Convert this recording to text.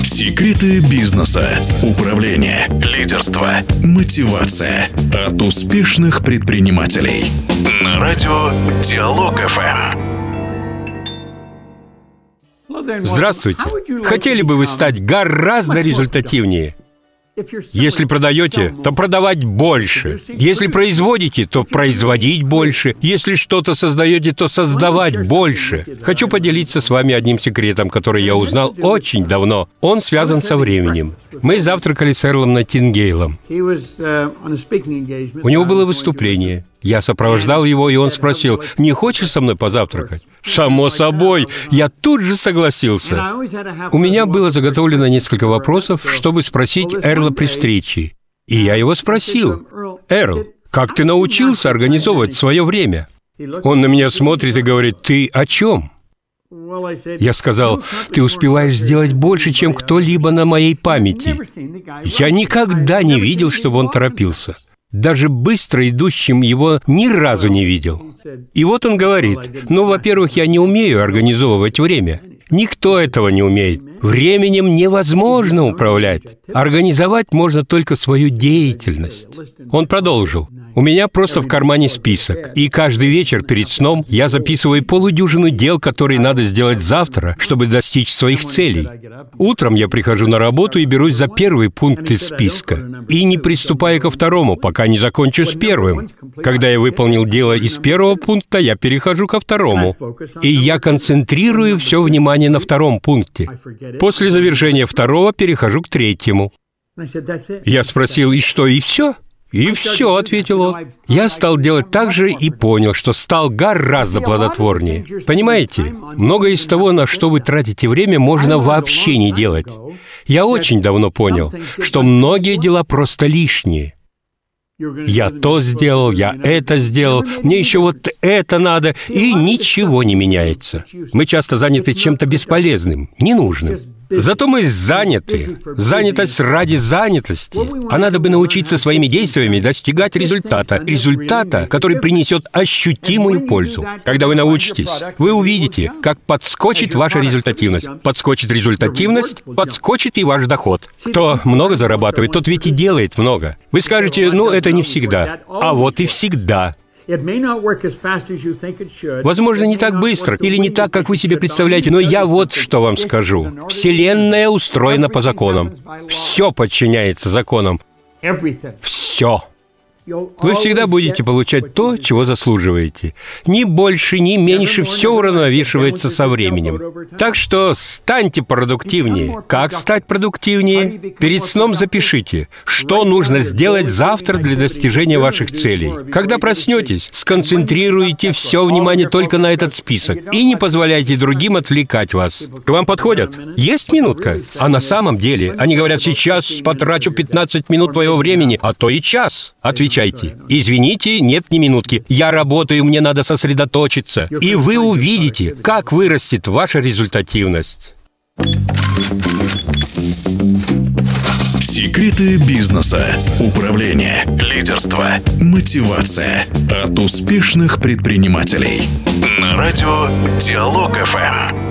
Секреты бизнеса, управления, лидерства, мотивация от успешных предпринимателей. На радио Диалог ФМ. Здравствуйте. Хотели бы вы стать гораздо результативнее? Если продаете, то продавать больше. Если производите, то производить больше. Если что-то создаете, то создавать больше. Хочу поделиться с вами одним секретом, который я узнал очень давно. Он связан со временем. Мы завтракали с Эрлом Найтингейлом. У него было выступление. Я сопровождал его, и он спросил: «Не хочешь со мной позавтракать?» Само собой, я тут же согласился. У меня было заготовлено несколько вопросов, чтобы спросить Эрла при встрече. И я его спросил: «Эрл, как ты научился организовывать свое время?» Он на меня смотрит и говорит: «Ты о чем?» Я сказал: «Ты успеваешь сделать больше, чем кто-либо на моей памяти». Я никогда не видел, чтобы он торопился. Даже быстро идущим его ни разу не видел. И вот он говорит: «Ну, во-первых, я не умею организовывать время. Никто этого не умеет. Временем невозможно управлять. Организовать можно только свою деятельность». Он продолжил: «У меня просто в кармане список, и каждый вечер перед сном я записываю полудюжину дел, которые надо сделать завтра, чтобы достичь своих целей. Утром я прихожу на работу и берусь за первый пункт из списка, и не приступаю ко второму, пока не закончу с первым. Когда я выполнил дело из первого пункта, я перехожу ко второму, и я концентрирую все внимание на втором пункте. После завершения второго перехожу к третьему». Я спросил: «И что, и все?» «И все», — ответил он. Я стал делать так же и понял, что стал гораздо плодотворнее. Понимаете, многое из того, на что вы тратите время, можно вообще не делать. Я очень давно понял, что многие дела просто лишние. Я то сделал, я это сделал, мне еще вот это надо, и ничего не меняется. Мы часто заняты чем-то бесполезным, ненужным. Зато мы заняты. Занятость ради занятости. А надо бы научиться своими действиями достигать результата. Результата, который принесет ощутимую пользу. Когда вы научитесь, вы увидите, как подскочит ваша результативность. Подскочит результативность, подскочит и ваш доход. Кто много зарабатывает, тот ведь и делает много. Вы скажете: «Ну, это не всегда». А вот и всегда. Возможно, не так быстро или не так, как вы себе представляете, но я вот что вам скажу. Вселенная устроена по законам. Все подчиняется законам. Все. Вы всегда будете получать то, чего заслуживаете. Ни больше, ни меньше, все уравновешивается со временем. Так что станьте продуктивнее. Как стать продуктивнее? Перед сном запишите, что нужно сделать завтра для достижения ваших целей. Когда проснетесь, сконцентрируйте все внимание только на этот список и не позволяйте другим отвлекать вас. К вам подходят? Есть минутка? А на самом деле они говорят: «Сейчас потрачу 15 минут твоего времени, а то и час». Отвечайте: «Извините, нет ни минутки. Я работаю, мне надо сосредоточиться». И вы увидите, как вырастет ваша результативность. Секреты бизнеса, управления, лидерства, мотивация от успешных предпринимателей. На радио Диалог ФМ.